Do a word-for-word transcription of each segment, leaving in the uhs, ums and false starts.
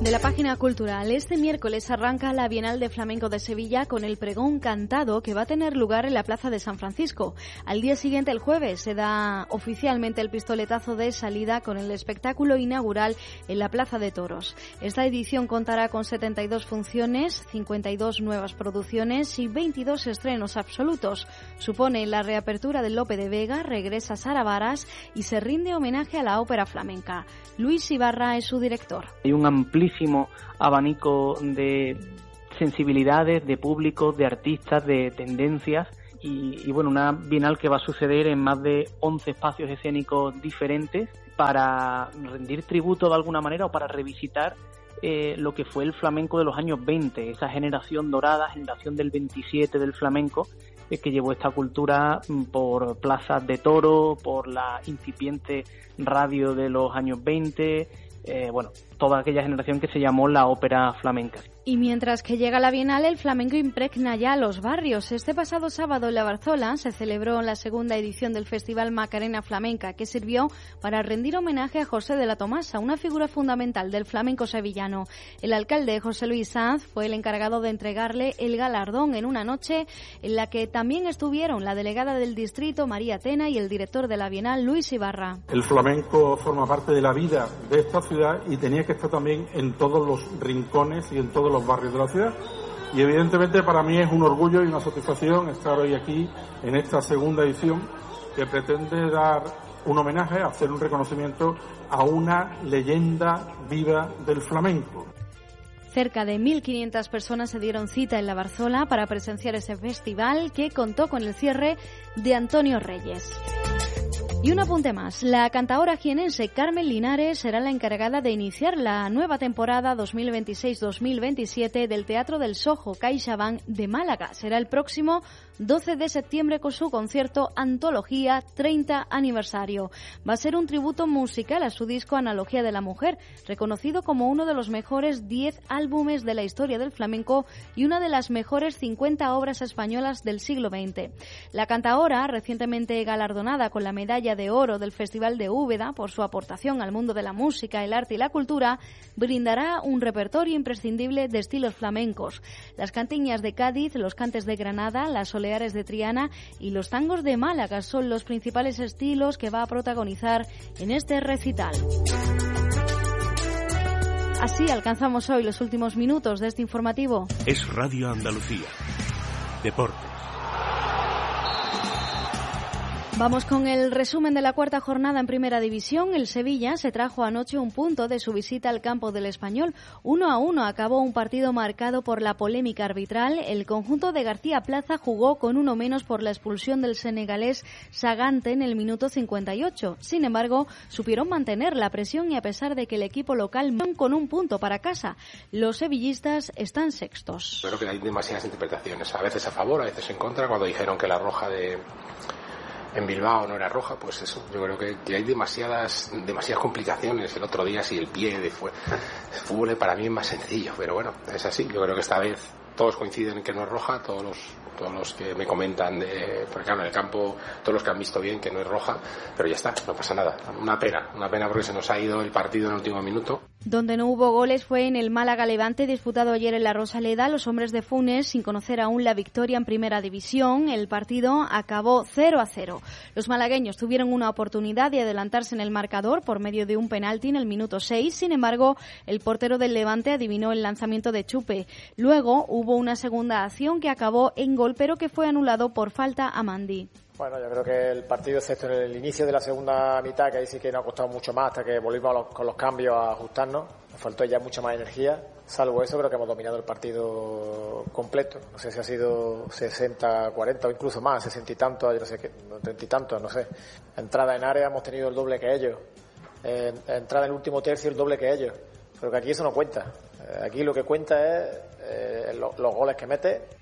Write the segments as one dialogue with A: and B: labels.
A: De la página cultural, este miércoles arranca la Bienal de Flamenco de Sevilla con el pregón cantado que va a tener lugar en la Plaza de San Francisco. Al día siguiente, el jueves, se da oficialmente el pistoletazo de salida con el espectáculo inaugural en la Plaza de Toros. Esta edición contará con setenta y dos funciones, cincuenta y dos nuevas producciones y veintidós estrenos absolutos. Supone la reapertura del Lope de Vega, regresa Sara Varas y se rinde homenaje a la ópera flamenca. Luis Ibarra es su director.
B: Hay un amplísimo abanico de sensibilidades, de públicos, de artistas, de tendencias y, y bueno, una bienal que va a suceder en más de once espacios escénicos diferentes para rendir tributo de alguna manera o para revisitar eh, lo que fue el flamenco de los años veinte, esa generación dorada, generación del veintisiete del flamenco, eh, que llevó esta cultura por plazas de toro, por la incipiente radio de los años veinte, eh, bueno, toda aquella generación que se llamó la ópera flamenca.
A: Y mientras que llega la Bienal, el flamenco impregna ya los barrios. Este pasado sábado en La Barzola se celebró la segunda edición del Festival Macarena Flamenca, que sirvió para rendir homenaje a José de la Tomasa, una figura fundamental del flamenco sevillano. El alcalde José Luis Sanz fue el encargado de entregarle el galardón en una noche en la que también estuvieron la delegada del distrito, María Tena, y el director de la Bienal, Luis Ibarra.
C: El flamenco forma parte de la vida de esta ciudad y tenía que estar también en todos los rincones y en todos los barrios de la ciudad, y evidentemente para mí es un orgullo y una satisfacción estar hoy aquí en esta segunda edición que pretende dar un homenaje, hacer un reconocimiento a una leyenda viva del flamenco.
A: Cerca de mil quinientas personas se dieron cita en La Barzola para presenciar ese festival que contó con el cierre de Antonio Reyes. Y un apunte más, la cantaora jienense Carmen Linares será la encargada de iniciar la nueva temporada dos mil veintiséis dos mil veintisiete del Teatro del Sojo CaixaBank de Málaga. Será el próximo doce de septiembre con su concierto Antología treinta aniversario. Va a ser un tributo musical a su disco Analogía de la Mujer, reconocido como uno de los mejores diez álbumes de la historia del flamenco y una de las mejores cincuenta obras españolas del siglo veinte. La cantaora, recientemente galardonada con la medalla de oro del Festival de Úbeda por su aportación al mundo de la música, el arte y la cultura, brindará un repertorio imprescindible de estilos flamencos. Las cantiñas de Cádiz, los cantes de Granada, las soleares de Triana y los tangos de Málaga son los principales estilos que va a protagonizar en este recital. Así alcanzamos hoy los últimos minutos de este informativo.
D: Es Radio Andalucía. Deportes.
A: Vamos con el resumen de la cuarta jornada en Primera División. El Sevilla se trajo anoche un punto de su visita al campo del Español. Uno a uno acabó un partido marcado por la polémica arbitral. El conjunto de García Plaza jugó con uno menos por la expulsión del senegalés Sagante en el minuto cincuenta y ocho. Sin embargo, supieron mantener la presión y a pesar de que el equipo local con un punto para casa, los sevillistas están sextos.
E: Creo que hay demasiadas interpretaciones, a veces a favor, a veces en contra. Cuando dijeron que la roja de en Bilbao no era roja, pues eso, yo creo que, que hay demasiadas demasiadas complicaciones. El otro día si el pie de fue, el fútbol para mí es más sencillo, pero bueno, es así. Yo creo que esta vez todos coinciden en que no es roja, todos los todos los que me comentan de, porque claro, en el campo todos los que han visto bien que no es roja, pero ya está, no pasa nada. Una pena, una pena porque se nos ha ido el partido en el último minuto.
A: Donde no hubo goles fue en el Málaga-Levante disputado ayer en la Rosaleda. Los hombres de Funes, sin conocer aún la victoria en Primera División, el partido acabó cero a cero. Los malagueños tuvieron una oportunidad de adelantarse en el marcador por medio de un penalti en el minuto seis. Sin embargo, el portero del Levante adivinó el lanzamiento de Chupe. Luego hubo una segunda acción que acabó en gol, pero que fue anulado por falta a Mandi.
F: Bueno, yo creo que el partido, excepto en el inicio de la segunda mitad, que ahí sí que nos ha costado mucho más hasta que volvimos a los, con los cambios a ajustarnos, nos faltó ya mucha más energía. Salvo eso, creo que hemos dominado el partido completo. No sé si ha sido sesenta cuarenta o incluso más, sesenta y tantos, yo no sé qué, treinta y tantos, no sé. Entrada en área hemos tenido el doble que ellos. Eh, entrada en el último tercio el doble que ellos. Pero que aquí eso no cuenta. Eh, aquí lo que cuenta es eh, lo, los goles que mete.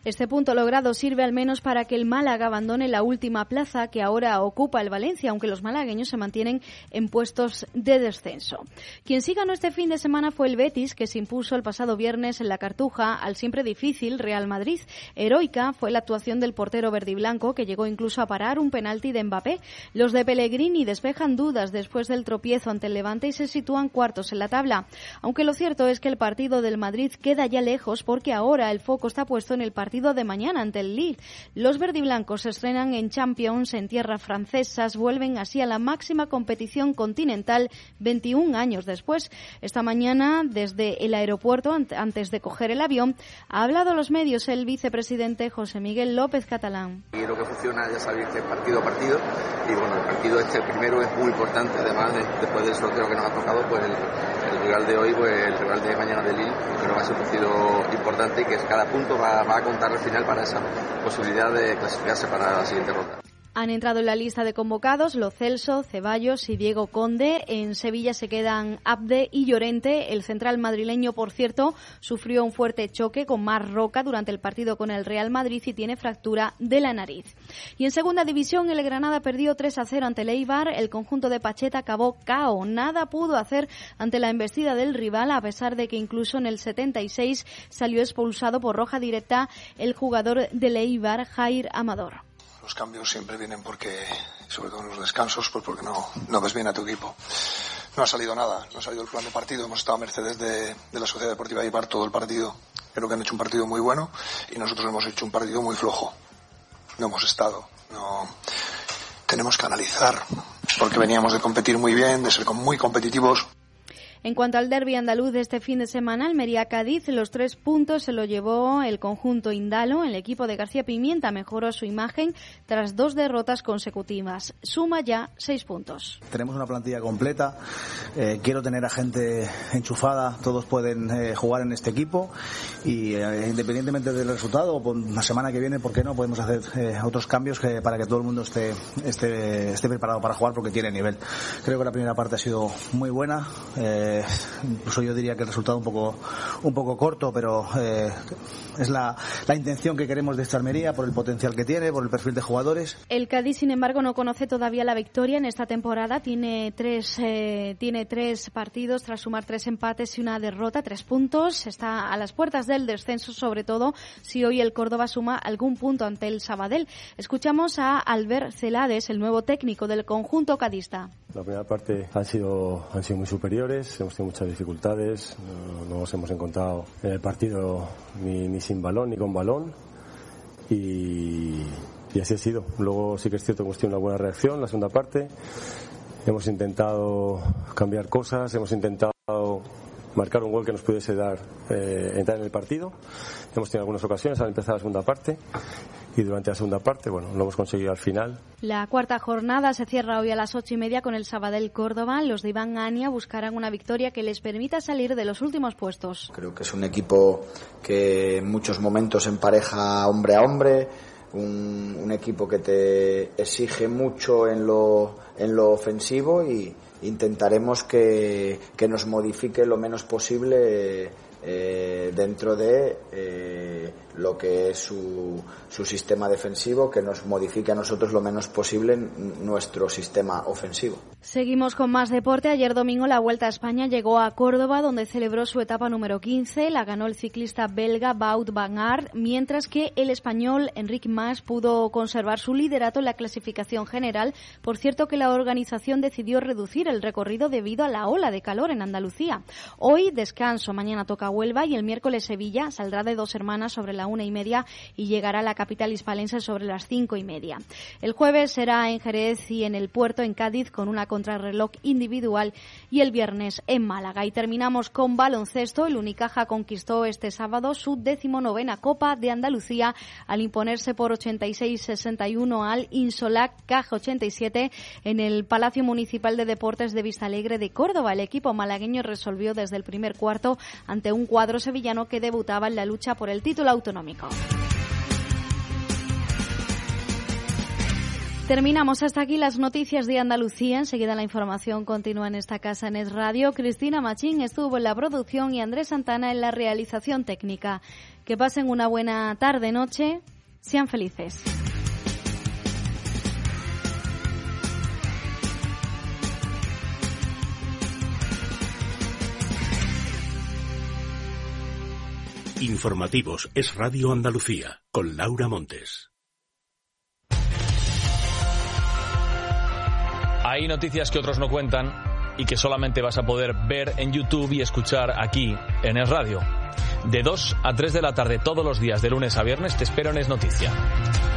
A: Este punto logrado sirve al menos para que el Málaga abandone la última plaza que ahora ocupa el Valencia, aunque los malagueños se mantienen en puestos de descenso. Quien sí ganó este fin de semana fue el Betis, que se impuso el pasado viernes en la Cartuja al siempre difícil Real Madrid. Heroica fue la actuación del portero verdiblanco, que llegó incluso a parar un penalti de Mbappé. Los de Pellegrini despejan dudas después del tropiezo ante el Levante y se sitúan cuartos en la tabla. Aunque lo cierto es que el partido del Madrid queda ya lejos, porque ahora el foco está puesto en el partido de mañana ante el Lille. Los verdiblancos se estrenan en Champions en tierras francesas, vuelven así a la máxima competición continental veintiún años después. Esta mañana, desde el aeropuerto, antes de coger el avión, ha hablado a los medios el vicepresidente José Miguel López Catalán.
G: Y lo que funciona, ya sabéis, que es partido a partido, y bueno, el partido este, el primero, es muy importante, además, después del sorteo que nos ha tocado, pues el, el rival de hoy, pues el rival de mañana de Lille, creo que va a ser un partido importante y que cada punto va, va a contar al final para esa posibilidad de clasificarse para la siguiente ronda.
A: Han entrado en la lista de convocados Lo Celso, Ceballos y Diego Conde. En Sevilla se quedan Abde y Llorente. El central madrileño, por cierto, sufrió un fuerte choque con Marc Roca durante el partido con el Real Madrid y tiene fractura de la nariz. Y en segunda división, el Granada perdió tres a cero ante el Eibar. El conjunto de Pacheta acabó K O. Nada pudo hacer ante la embestida del rival, a pesar de que incluso en el setenta y seis salió expulsado por roja directa el jugador del Eibar, Jair Amador.
H: Los cambios siempre vienen porque, sobre todo en los descansos, pues porque no, no ves bien a tu equipo. No ha salido nada, no ha salido el plan de partido. Hemos estado a mercedes de, de la Sociedad Deportiva Eibar todo el partido. Creo que han hecho un partido muy bueno y nosotros hemos hecho un partido muy flojo. No hemos estado. No. Tenemos que analizar, porque veníamos de competir muy bien, de ser muy competitivos.
A: En cuanto al derbi andaluz de este fin de semana, Almería-Cádiz, los tres puntos se lo llevó el conjunto indalo. El equipo de García Pimienta mejoró su imagen tras dos derrotas consecutivas. Suma ya seis puntos.
I: Tenemos una plantilla completa. Eh, quiero tener a gente enchufada. Todos pueden eh, jugar en este equipo. Y eh, independientemente del resultado, pues, la semana que viene, ¿por qué no? Podemos hacer eh, otros cambios que, para que todo el mundo esté, esté, esté preparado para jugar porque tiene nivel. Creo que la primera parte ha sido muy buena. Eh, incluso yo diría que el resultado un poco un poco corto, pero eh, es la, la intención que queremos de esta Almería por el potencial que tiene, por el perfil de jugadores.
A: El Cádiz, sin embargo, no conoce todavía la victoria en esta temporada. Tiene tres eh, tiene tres partidos tras sumar tres empates y una derrota, tres puntos. Está a las puertas del descenso, sobre todo si hoy el Córdoba suma algún punto ante el Sabadell. Escuchamos a Albert Celades, el nuevo técnico del conjunto cadista.
J: La primera parte han sido han sido muy superiores, hemos tenido muchas dificultades, no, no nos hemos encontrado en el partido ni, ni sin balón ni con balón y, y así ha sido. Luego sí que es cierto que hemos tenido una buena reacción la segunda parte, hemos intentado cambiar cosas, hemos intentado marcar un gol que nos pudiese dar eh, entrar en el partido. Hemos tenido algunas ocasiones al empezar la segunda parte y durante la segunda parte, bueno, lo hemos conseguido al final.
A: La cuarta jornada se cierra hoy a las ocho y media con el Sabadell Córdoba. Los de Iván Ania buscarán una victoria que les permita salir de los últimos puestos.
K: Creo que es un equipo que en muchos momentos empareja hombre a hombre, un, un equipo que te exige mucho en lo, en lo ofensivo y intentaremos que, que nos modifique lo menos posible eh, dentro de eh, lo que es su, su sistema defensivo, que nos modifique a nosotros lo menos posible nuestro sistema ofensivo.
A: Seguimos con más deporte. Ayer domingo la Vuelta a España llegó a Córdoba, donde celebró su etapa número quince. La ganó el ciclista belga Wout van Aert, mientras que el español Enric Mas pudo conservar su liderato en la clasificación general. Por cierto que la organización decidió reducir el recorrido debido a la ola de calor en Andalucía. Hoy descanso, mañana toca Huelva y el miércoles Sevilla saldrá de Dos Hermanas sobre la una y media y llegará a la capital hispalense sobre las cinco y media. El jueves será en Jerez y en el Puerto, en Cádiz, con una contrarreloj individual, y el viernes en Málaga. Y terminamos con baloncesto. El Unicaja conquistó este sábado su decimonovena Copa de Andalucía al imponerse por ochenta y seis sesenta y uno al Insolac Caja ochenta y siete en el Palacio Municipal de Deportes de Vistalegre de Córdoba. El equipo malagueño resolvió desde el primer cuarto ante un cuadro sevillano que debutaba en la lucha por el título autonómico. Terminamos hasta aquí las noticias de Andalucía. Enseguida la información continúa en esta casa en Es Radio. Cristina Machín estuvo en la producción y Andrés Santana en la realización técnica. Que pasen una buena tarde, noche. Sean felices.
D: Informativos Es Radio Andalucía con Laura Montes.
L: Hay noticias que otros no cuentan y que solamente vas a poder ver en YouTube y escuchar aquí en Es Radio. De dos a tres de la tarde todos los días, de lunes a viernes, te espero en Es Noticia.